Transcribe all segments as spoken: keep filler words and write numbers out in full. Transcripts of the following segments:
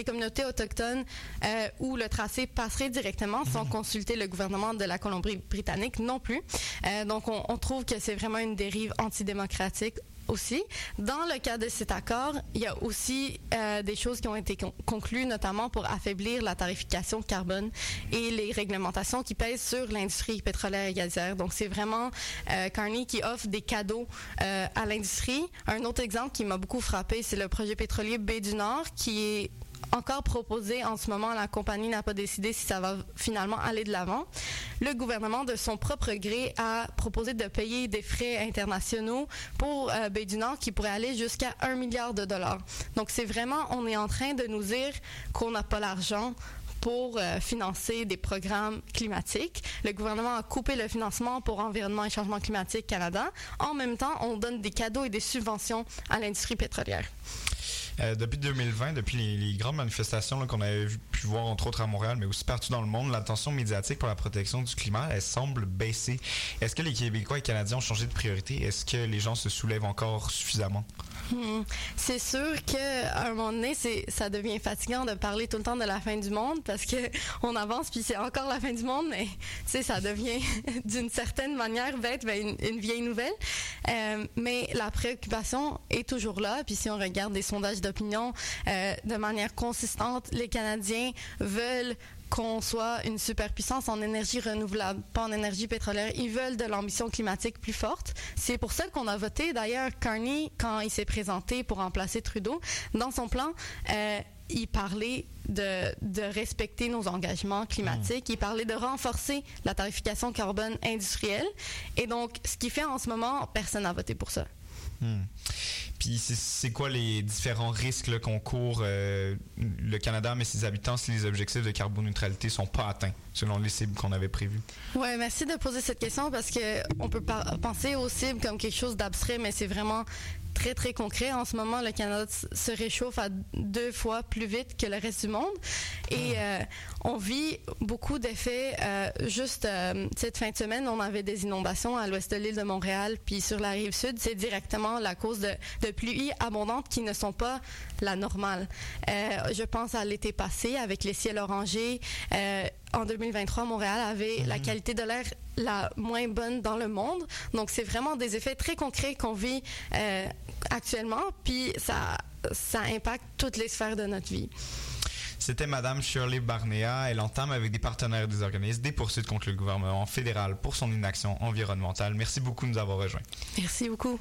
communautés autochtones euh, où le tracé passerait directement sans mmh. consulter le gouvernement de la Colombie-Britannique non plus. Euh, donc, on, on trouve que c'est vraiment une dérive antidémocratique aussi. Dans le cas de cet accord, il y a aussi euh, des choses qui ont été con- conclues, notamment pour affaiblir la tarification carbone et les réglementations qui pèsent sur l'industrie pétrolière et gazière. Donc, c'est vraiment euh, Carney qui offre des cadeaux euh, à l'industrie. Un autre exemple qui m'a beaucoup frappé, c'est le projet pétrolier Baie du Nord, qui est encore proposé en ce moment. La compagnie n'a pas décidé si ça va finalement aller de l'avant. Le gouvernement, de son propre gré, a proposé de payer des frais internationaux pour euh, Baie du Nord qui pourraient aller jusqu'à un milliard de dollars. Donc, c'est vraiment, on est en train de nous dire qu'on n'a pas l'argent pour euh, financer des programmes climatiques. Le gouvernement a coupé le financement pour Environnement et Changement climatique Canada. En même temps, on donne des cadeaux et des subventions à l'industrie pétrolière. Euh, depuis deux mille vingt, depuis les, les grandes manifestations là, qu'on avait vu, pu voir entre autres à Montréal, mais aussi partout dans le monde, l'attention médiatique pour la protection du climat, elle semble baisser. Est-ce que les Québécois et Canadiens ont changé de priorité? Est-ce que les gens se soulèvent encore suffisamment? Hmm. C'est sûr qu'à un moment donné, c'est, ça devient fatigant de parler tout le temps de la fin du monde parce que on avance puis c'est encore la fin du monde, mais tu sais, ça devient d'une certaine manière bête, ben, une, une vieille nouvelle. Euh, mais la préoccupation est toujours là. Puis si on regarde des sondages d'opinion euh, de manière consistante, les Canadiens veulent qu'on soit une superpuissance en énergie renouvelable, pas en énergie pétrolière. Ils veulent de l'ambition climatique plus forte. C'est pour ça qu'on a voté, d'ailleurs, Carney, quand il s'est présenté pour remplacer Trudeau, dans son plan, euh, il parlait de, de respecter nos engagements climatiques. Mmh. Il parlait de renforcer la tarification carbone industrielle. Et donc, ce qui fait en ce moment, personne n'a voté pour ça. Mmh. Puis c'est, c'est quoi les différents risques là, qu'on court euh, le Canada mais ses habitants si les objectifs de carboneutralité sont pas atteints selon les cibles qu'on avait prévues? Oui, merci de poser cette question parce que on peut par- penser aux cibles comme quelque chose d'abstrait, mais c'est vraiment très, très concret. En ce moment, le Canada se réchauffe à deux fois plus vite que le reste du monde. Et euh, on vit beaucoup d'effets. Euh, juste euh, cette fin de semaine, on avait des inondations à l'ouest de l'île de Montréal, puis sur la rive sud, c'est directement la cause de, de pluies abondantes qui ne sont pas la normale. Euh, je pense à l'été passé, avec les ciels orangés. Euh, en deux mille vingt-trois, Montréal avait mmh. la qualité de l'air la moins bonne dans le monde. Donc, c'est vraiment des effets très concrets qu'on vit euh, actuellement, puis ça, ça impacte toutes les sphères de notre vie. C'était Mme Shirley Barnea. Elle entame avec des partenaires et des organismes des poursuites contre le gouvernement fédéral pour son inaction environnementale. Merci beaucoup de nous avoir rejoints. Merci beaucoup.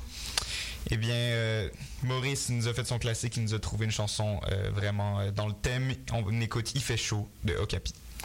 Eh bien, euh, Maurice nous a fait son classique. Il nous a trouvé une chanson euh, vraiment euh, dans le thème. On écoute « Il fait chaud » de Okapi.